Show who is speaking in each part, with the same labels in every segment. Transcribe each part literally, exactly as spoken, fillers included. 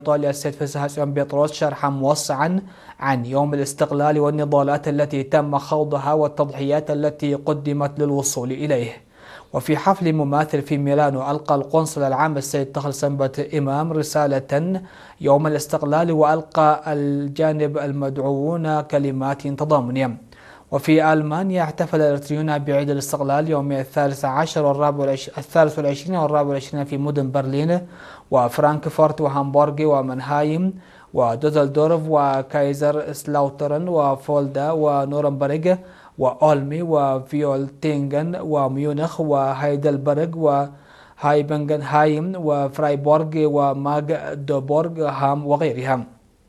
Speaker 1: إيطاليا السيد فسح سيون بيطرس شرحا موسعا عن يوم الاستقلال والنضالات التي تم خوضها والتضحيات التي قدمت للوصول إليه. وفي حفل مماثل في ميلانو ألقى القنصل العام السيد طه سنبت إمام رسالة يوم الاستقلال، وألقى الجانب المدعوون كلمات تضامنية. وفي ألمانيا احتفل الإريتريون بعيد الاستقلال يوم الثالث عشر والرابع والعش... الثالث والعشرين والرابع والعشرين في مدن برلين وفرانكفورت وهامبورغ ومنهايم ودوزلدورف وكايزر سلاوترن وفولدا ونورنبرغ وأولمي وفيولتينغن وميونخ وهايدلبرغ وهايبنغنهايم وفرايبورغ وماغدوبورغ هام وغيرها.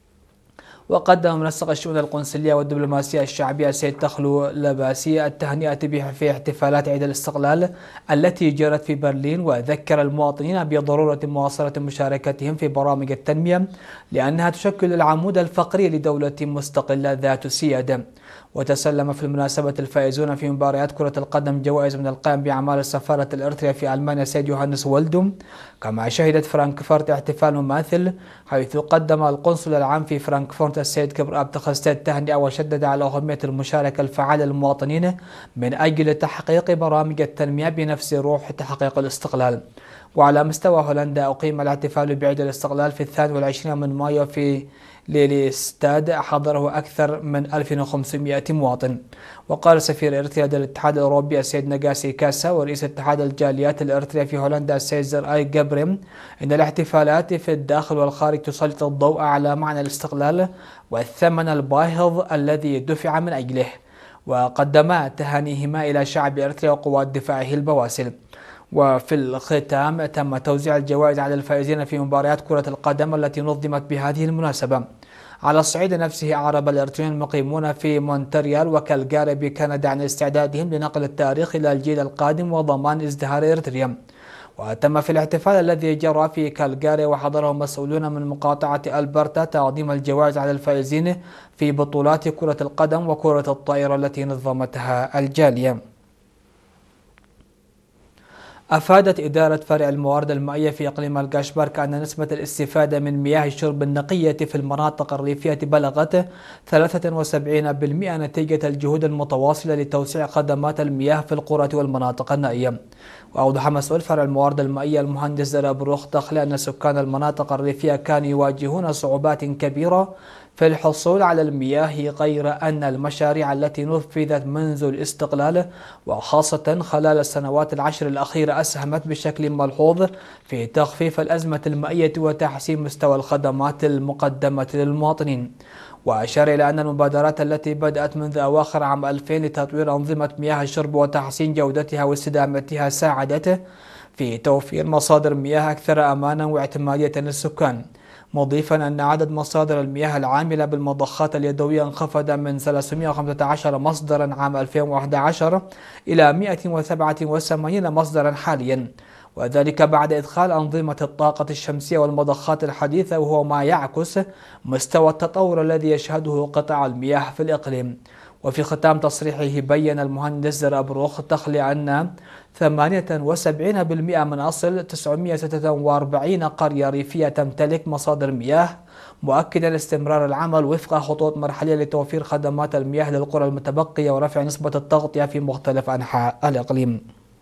Speaker 1: وقدم منسق الشؤون القنصلية والدبلوماسية الشعبية السيد تخلو لباسي التهنئة في احتفالات عيد الاستقلال التي جرت في برلين، وذكر المواطنين بضرورة مواصلة مشاركتهم في برامج التنمية لأنها تشكل العمود الفقري لدولة مستقلة ذات سيادة. وتسلم في المناسبة الفائزون في مباريات كرة القدم جوائز من القائم بأعمال السفارة الإريترية في ألمانيا السيد يوهانس والدوم. كما شهدت فرانكفورت احتفال مماثل حيث قدم القنصل العام في فرانكفورت السيد كبر أبتخستاد تهنئة، وشدد على أهمية المشاركة الفعالة للمواطنين من أجل تحقيق برامج التنمية بنفس روح تحقيق الاستقلال. وعلى مستوى هولندا أقيم الاحتفال بعيد الاستقلال في الثاني والعشرين من مايو في ليليستاد، حضره أكثر من ألف وخمسمائة مواطن. وقال سفير إريتريا لدى الاتحاد الأوروبي السيد نجاسي كاسا ورئيس اتحاد الجاليات الإريترية في هولندا السيد زرآي جابريم إن الاحتفالات في الداخل والخارج تسلط الضوء على معنى الاستقلال والثمن الباهظ الذي دفع من أجله. وقدما تهانيهما إلى شعب إريتريا وقوات دفاعه البواسل. وفي الختام تم توزيع الجوائز على الفائزين في مباريات كرة القدم التي نظمت بهذه المناسبة. على الصعيد نفسه أعرب الإريتريون المقيمون في مونتريال وكالغاري بكندا عن استعدادهم لنقل التاريخ إلى الجيل القادم وضمان ازدهار إريتريا. وتم في الاحتفال الذي جرى في كالغاري وحضره مسؤولون من مقاطعة ألبرتا تقديم الجوائز على الفائزين في بطولات كرة القدم وكرة الطائرة التي نظمتها الجالية. أفادت إدارة فرع الموارد المائية في إقليم الغاشبرك أن نسبة الاستفادة من مياه الشرب النقية في المناطق الريفية بلغت ثلاثة وسبعين بالمئة نتيجة الجهود المتواصلة لتوسيع خدمات المياه في القرى والمناطق النائية. وأوضح مسؤول فرع الموارد المائية المهندس زراب بروخ دخلي أن سكان المناطق الريفية كانوا يواجهون صعوبات كبيرة في الحصول على المياه، غير أن المشاريع التي نفذت منذ الاستقلال وخاصة خلال السنوات العشر الأخيرة أسهمت بشكل ملحوظ في تخفيف الأزمة المائية وتحسين مستوى الخدمات المقدمة للمواطنين. وأشار إلى أن المبادرات التي بدأت منذ أواخر عام ألفين لتطوير أنظمة مياه الشرب وتحسين جودتها واستدامتها ساعدت في توفير مصادر مياه أكثر أمانا واعتمادية للسكان، مضيفا أن عدد مصادر المياه العاملة بالمضخات اليدوية انخفض من ثلاثمائة وخمسة عشر مصدرا عام ألفين وأحد عشر إلى مائة وسبعة وثمانين مصدرا حاليا، وذلك بعد إدخال أنظمة الطاقة الشمسية والمضخات الحديثة، وهو ما يعكس مستوى التطور الذي يشهده قطاع المياه في الإقليم. وفي ختام تصريحه بيّن المهندس زراب بروخ تخلي أن ثمانية وسبعين بالمئة من أصل تسعمائة وستة وأربعين قرية ريفية تمتلك مصادر مياه، مؤكدا استمرار العمل وفق خطوط مرحلية لتوفير خدمات المياه للقرى المتبقية ورفع نسبة التغطية في مختلف أنحاء الإقليم.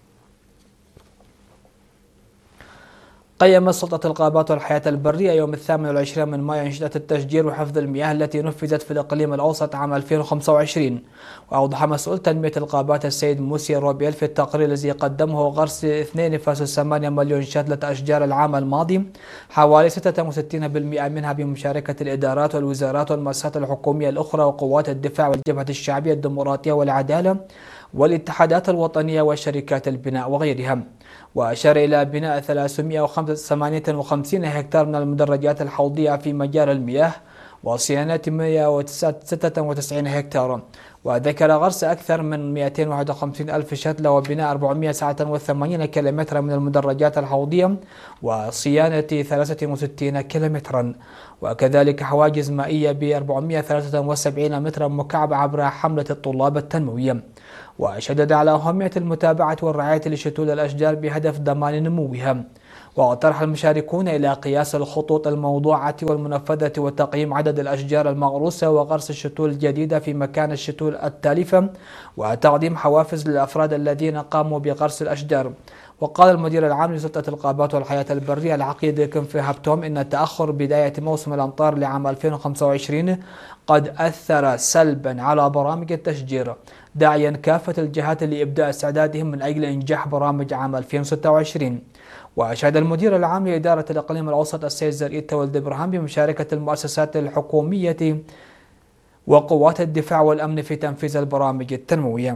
Speaker 1: قيمت سلطة الغابات والحياة البرية يوم الثامن والعشرين من مايو أنشطة التشجير وحفظ المياه التي نفذت في الإقليم الأوسط عام ألفين وخمسة وعشرين. وأوضح مسؤول تنمية الغابات السيد موسي روبيل في التقرير الذي قدمه غرس اثنين فاصلة ثمانية مليون شتلة أشجار العام الماضي، حوالي ستة وستين بالمئة منها بمشاركة الإدارات والوزارات والمؤسسات الحكومية الأخرى وقوات الدفاع والجبهة الشعبية الديمقراطية والعدالة والاتحادات الوطنية وشركات البناء وغيرها. وأشار إلى بناء ثلاثمائة وثمانية وخمسين هكتار من المدرجات الحوضية في مجال المياه وصيانة مئة وستة وتسعين هكتارا. وذكر غرس أكثر من مئتين وواحد وخمسين ألف شتلة وبناء أربعمائة وتسعة وثمانين كيلومترا من المدرجات الحوضية وصيانة ثلاثة وستين كيلومترا، وكذلك حواجز مائية ب أربعمائة وثلاثة وسبعين مترا مكعب عبر حملة الطلاب التنموية. وشدد على أهمية المتابعة والرعاية لشتول الأشجار بهدف ضمان نموها. واقترح المشاركون إلى قياس الخطوط الموضوعة والمنفذة وتقييم عدد الأشجار المغروسة وغرس الشتول الجديدة في مكان الشتول التالفة وتقديم حوافز للأفراد الذين قاموا بغرس الأشجار. وقال المدير العام لسلطة الغابات والحياة البرية العقيد كنفي هابتوم إن تأخر بداية موسم الأمطار لعام ألفين وخمسة وعشرين قد أثر سلبا على برامج التشجير، داعيا كافة الجهات لإبداء استعدادهم من أجل إنجاح برامج عام ألفين وستة وعشرين. وأشاد المدير العام لإدارة الإقليم الأوسط السيد زرقيت ولد إبراهيم بمشاركة المؤسسات الحكومية وقوات الدفاع والأمن في تنفيذ البرامج التنموية.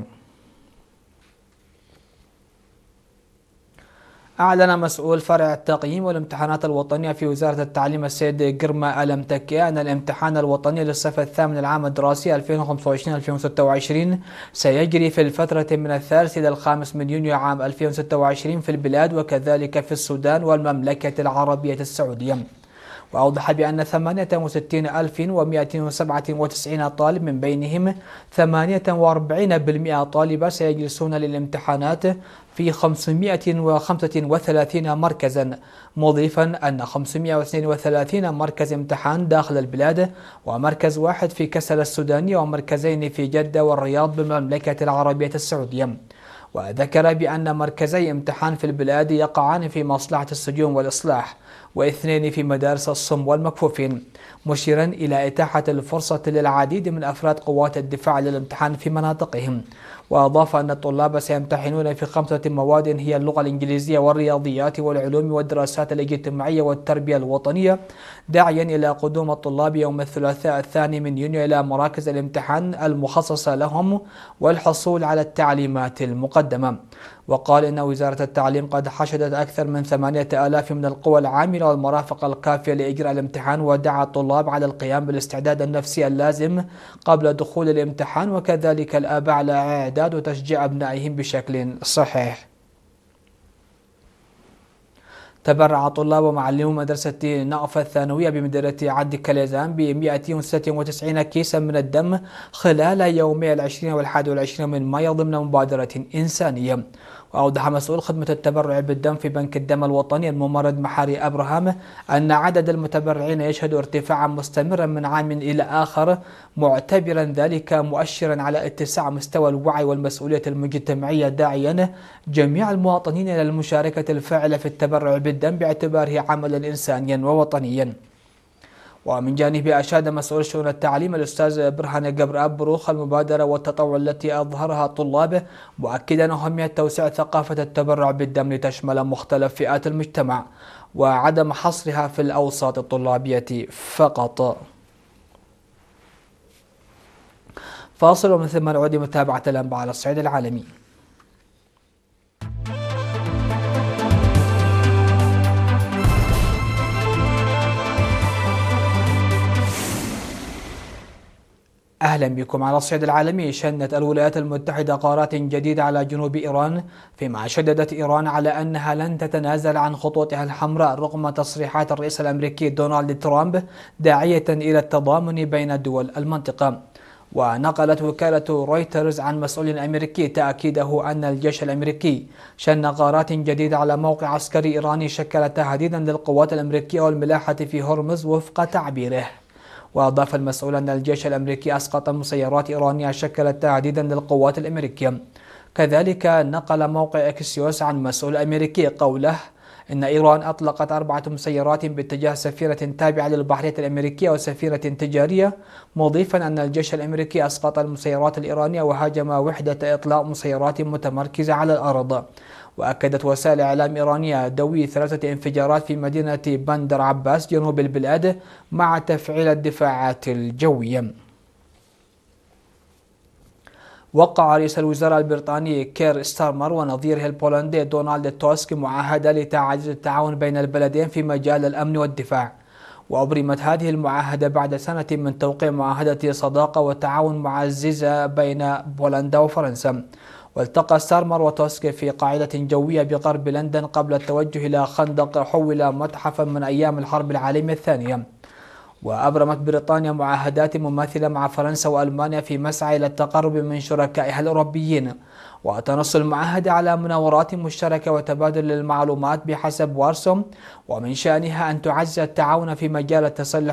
Speaker 1: أعلن مسؤول فرع التقييم والامتحانات الوطنية في وزارة التعليم السيد قرمة ألمتكي أن الامتحان الوطني للصف الثامن العام الدراسي ألفين وخمسة وعشرين ألفين وستة وعشرين سيجري في الفترة من الثالث إلى الخامس من يونيو عام ألفين وستة وعشرين في البلاد وكذلك في السودان والمملكة العربية السعودية. وأوضح بأن ثمانية وستين ألف ومئتين وسبعة وتسعين طالب من بينهم ثمانية وأربعين بالمئة طالبة سيجلسون للامتحانات في خمسمئة وخمسة وثلاثين مركزا، مضيفا أن خمسمئة واثنين وثلاثين مركز امتحان داخل البلاد ومركز واحد في كسل السودانية ومركزين في جدة والرياض بالمملكة العربية السعودية. وذكر بأن مركزي امتحان في البلاد يقعان في مصلحة السجون والإصلاح واثنين في مدارس الصم والمكفوفين، مشيرا إلى إتاحة الفرصة للعديد من أفراد قوات الدفاع للامتحان في مناطقهم. وأضاف أن الطلاب سيمتحنون في خمسة مواد هي اللغة الإنجليزية والرياضيات والعلوم والدراسات الاجتماعية والتربية الوطنية، داعيا إلى قدوم الطلاب يوم الثلاثاء الثاني من يونيو إلى مراكز الامتحان المخصصة لهم والحصول على التعليمات المقدمة. وقال إن وزارة التعليم قد حشدت أكثر من ثمانية آلاف من القوى العاملة والمرافق الكافية لإجراء الامتحان، ودعا الطلاب على القيام بالاستعداد النفسي اللازم قبل دخول الامتحان وكذلك الآباء على إعداد وتشجيع أبنائهم بشكل صحيح. تبرع طلاب ومعلمو مدرسة نقفة الثانوية بمديرية عد كليزان ب مئتين وستة وتسعين كيسا من الدم خلال يومي العشرين والحادي والعشرين من مايو ضمن مبادرة إنسانية. وأوضح مسؤول خدمة التبرع بالدم في بنك الدم الوطني الممرض محاري أبراهام أن عدد المتبرعين يشهد ارتفاعا مستمرا من عام إلى آخر، معتبرا ذلك مؤشرا على اتساع مستوى الوعي والمسؤولية المجتمعية، داعيا جميع المواطنين إلى المشاركة الفاعلة في التبرع بالدم باعتباره عملا إنسانيا ووطنيا. ومن جانبه أشاد مسؤول شؤون التعليم الأستاذ برهان قبر أب بروخ المبادرة والتطوع التي أظهرها الطلاب، مؤكدا أهمية توسيع ثقافة التبرع بالدم لتشمل مختلف فئات المجتمع وعدم حصرها في الأوساط الطلابية فقط. فاصل ومن ثم نعود متابعة الأنباء على الصعيد العالمي. أهلا بكم. على الصعيد العالمي، شنت الولايات المتحدة قرارات جديدة على جنوب إيران، فيما شددت إيران على أنها لن تتنازل عن خطوطها الحمراء رغم تصريحات الرئيس الأمريكي دونالد ترامب داعية إلى التضامن بين دول المنطقة. ونقلت وكالة رويترز عن مسؤول أمريكي تأكيده أن الجيش الأمريكي شن قرارات جديدة على موقع عسكري إيراني شكل تهديدا للقوات الأمريكية والملاحة في هرمز وفق تعبيره. وأضاف المسؤول أن الجيش الأمريكي أسقط مسيرات إيرانية شكلت تهديدا للقوات الأمريكية. كذلك نقل موقع إكسيوس عن مسؤول أمريكي قوله إن إيران أطلقت أربعة مسيرات باتجاه سفينة تابعة للبحرية الأمريكية وسفينة تجارية، مضيفا أن الجيش الأمريكي أسقط المسيرات الإيرانية وهاجم وحدة إطلاق مسيرات متمركزة على الأرض. وأكدت وسائل إعلام إيرانية دوي ثلاثة انفجارات في مدينة بندر عباس جنوب البلاد مع تفعيل الدفاعات الجوية. وقع رئيس الوزراء البريطاني كير ستارمر ونظيره البولندي دونالد توسك معاهدة لتعزيز التعاون بين البلدين في مجال الأمن والدفاع. وأبرمت هذه المعاهدة بعد سنة من توقيع معاهدة صداقة وتعاون معززة بين بولندا وفرنسا. والتقى ستارمر وتوسك في قاعدة جوية بغرب لندن قبل التوجه إلى خندق حول متحفا من أيام الحرب العالمية الثانية. وأبرمت بريطانيا معاهدات مماثلة مع فرنسا وألمانيا في مسعى إلى التقرب من شركائها الأوروبيين، وتنص المعاهدة على مناورات مشتركة وتبادل المعلومات بحسب وارسو، ومن شأنها أن تعزز التعاون في مجال التسلح